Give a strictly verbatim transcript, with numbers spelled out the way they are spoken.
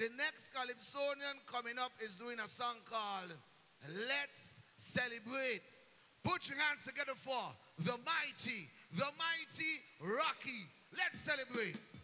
The next Calypsonian coming up is doing a song called Let's Celebrate. Put your hands together for the mighty, the mighty Rocky. Let's celebrate.